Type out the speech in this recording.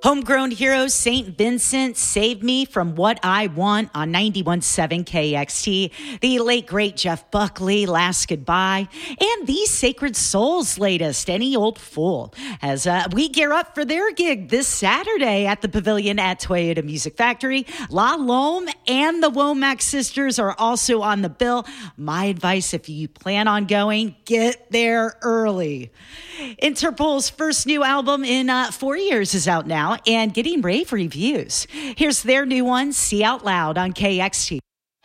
Homegrown heroes St. Vincent saved me from what I want on 91.7 KXT. The late, great Jeff Buckley, Last Goodbye, and the Sacred Souls' latest, Any Old Fool, as we gear up for their gig this Saturday at the Pavilion at Toyota Music Factory. La Lome and the Womack Sisters are also on the bill. My advice, if you plan on going, get there early. Interpol's first new album in 4 years is out now and getting rave reviews. Here's their new one, See Out Loud, on KXT.